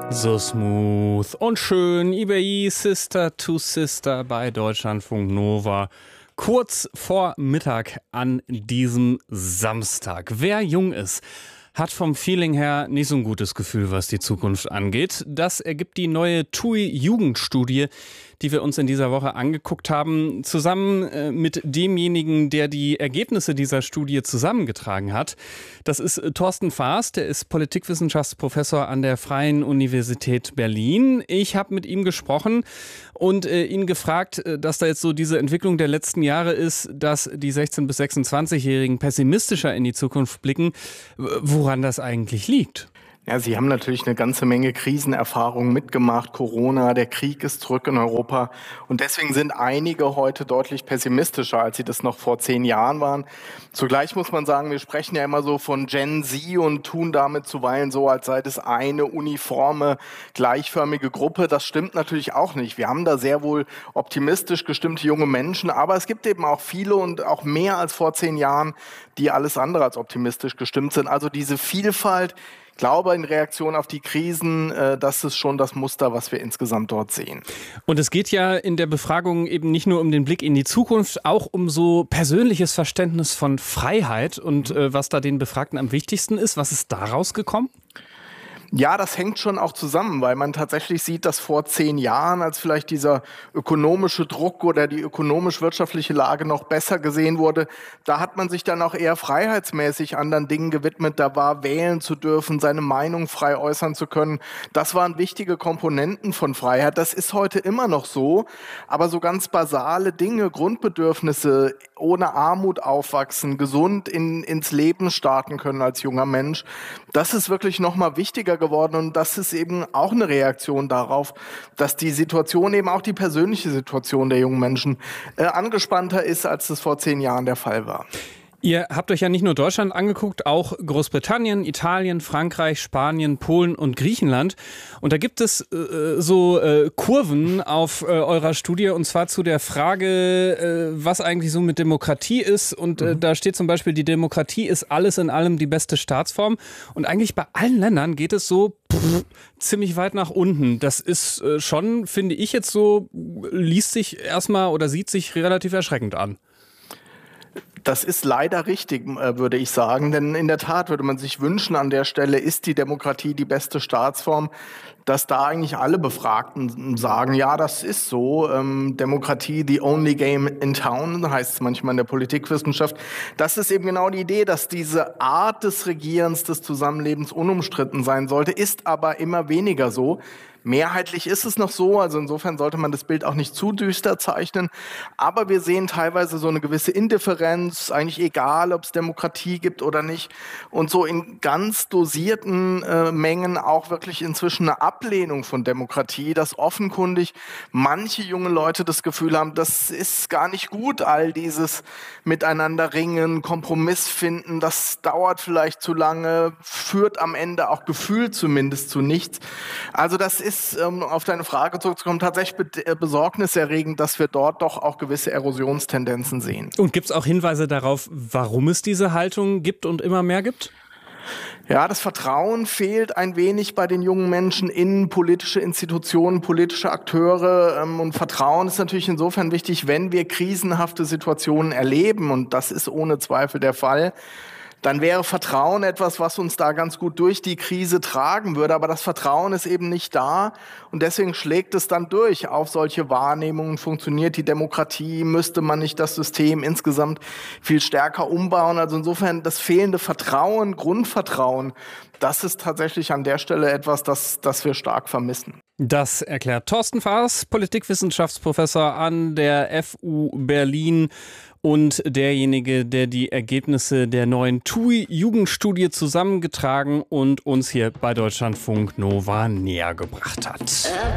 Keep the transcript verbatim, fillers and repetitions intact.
So smooth und schön, Ibai Sister to Sister bei Deutschlandfunk Nova. Kurz vor Mittag an diesem Samstag. Wer jung ist, hat vom Feeling her nicht so ein gutes Gefühl, was die Zukunft angeht. Das ergibt die neue T U I-Jugendstudie, die wir uns in dieser Woche angeguckt haben, zusammen äh, mit demjenigen, der die Ergebnisse dieser Studie zusammengetragen hat. Das ist äh, Thorsten Faas, der ist Politikwissenschaftsprofessor an der Freien Universität Berlin. Ich habe mit ihm gesprochen und äh, ihn gefragt, äh, dass da jetzt so diese Entwicklung der letzten Jahre ist, dass die sechzehn- bis sechsundzwanzigjährigen pessimistischer in die Zukunft blicken, woran das eigentlich liegt. Ja, Sie haben natürlich eine ganze Menge Krisenerfahrungen mitgemacht. Corona, der Krieg ist zurück in Europa. Und deswegen sind einige heute deutlich pessimistischer, als sie das noch vor zehn Jahren waren. Zugleich muss man sagen, wir sprechen ja immer so von Gen Z und tun damit zuweilen so, als sei das eine uniforme, gleichförmige Gruppe. Das stimmt natürlich auch nicht. Wir haben da sehr wohl optimistisch gestimmte junge Menschen. Aber es gibt eben auch viele und auch mehr als vor zehn Jahren, die alles andere als optimistisch gestimmt sind. Also diese Vielfalt, ich glaube, in Reaktion auf die Krisen, das ist schon das Muster, was wir insgesamt dort sehen. Und es geht ja in der Befragung eben nicht nur um den Blick in die Zukunft, auch um so persönliches Verständnis von Freiheit und äh, was da den Befragten am wichtigsten ist. Was ist daraus gekommen? Ja, das hängt schon auch zusammen, weil man tatsächlich sieht, dass vor zehn Jahren, als vielleicht dieser ökonomische Druck oder die ökonomisch-wirtschaftliche Lage noch besser gesehen wurde, da hat man sich dann auch eher freiheitsmäßig anderen Dingen gewidmet. Da war wählen zu dürfen, seine Meinung frei äußern zu können. Das waren wichtige Komponenten von Freiheit. Das ist heute immer noch so, aber so ganz basale Dinge, Grundbedürfnisse, ohne Armut aufwachsen, gesund in, ins Leben starten können als junger Mensch, das ist wirklich noch mal wichtiger geworden und das ist eben auch eine Reaktion darauf, dass die Situation, eben auch die persönliche Situation der jungen Menschen äh, angespannter ist, als es vor zehn Jahren der Fall war. Ihr habt euch ja nicht nur Deutschland angeguckt, auch Großbritannien, Italien, Frankreich, Spanien, Polen und Griechenland. Und da gibt es äh, so äh, Kurven auf äh, eurer Studie, und zwar zu der Frage, äh, was eigentlich so mit Demokratie ist. Und äh, mhm. da steht zum Beispiel, die Demokratie ist alles in allem die beste Staatsform. Und eigentlich bei allen Ländern geht es so pff, ziemlich weit nach unten. Das ist äh, schon, finde ich jetzt so, liest sich erstmal oder sieht sich relativ erschreckend an. Das ist leider richtig, würde ich sagen, denn in der Tat würde man sich wünschen, an der Stelle ist die Demokratie die beste Staatsform, dass da eigentlich alle Befragten sagen, ja, das ist so, ähm, Demokratie, the only game in town, heißt es manchmal in der Politikwissenschaft. Das ist eben genau die Idee, dass diese Art des Regierens, des Zusammenlebens unumstritten sein sollte, ist aber immer weniger so. Mehrheitlich ist es noch so, also insofern sollte man das Bild auch nicht zu düster zeichnen, aber wir sehen teilweise so eine gewisse Indifferenz, eigentlich egal, ob es Demokratie gibt oder nicht, und so in ganz dosierten äh, Mengen auch wirklich inzwischen eine Ablehnung von Demokratie, dass offenkundig manche junge Leute das Gefühl haben, das ist gar nicht gut, all dieses Miteinander ringen, Kompromiss finden, das dauert vielleicht zu lange, führt am Ende auch gefühlt zumindest zu nichts. Also das ist ist, um auf deine Frage zurückzukommen, tatsächlich besorgniserregend, dass wir dort doch auch gewisse Erosionstendenzen sehen. Und gibt es auch Hinweise darauf, warum es diese Haltung gibt und immer mehr gibt? Ja, das Vertrauen fehlt ein wenig bei den jungen Menschen in politische Institutionen, politische Akteure. Und Vertrauen ist natürlich insofern wichtig, wenn wir krisenhafte Situationen erleben. Und das ist ohne Zweifel der Fall. Dann wäre Vertrauen etwas, was uns da ganz gut durch die Krise tragen würde. Aber das Vertrauen ist eben nicht da und deswegen schlägt es dann durch auf solche Wahrnehmungen. Funktioniert die Demokratie? Müsste man nicht das System insgesamt viel stärker umbauen? Also insofern das fehlende Vertrauen, Grundvertrauen, das ist tatsächlich an der Stelle etwas, das, das wir stark vermissen. Das erklärt Thorsten Faas, Politikwissenschaftsprofessor an der F U Berlin und derjenige, der die Ergebnisse der neuen T U I-Jugendstudie zusammengetragen und uns hier bei Deutschlandfunk Nova näher gebracht hat.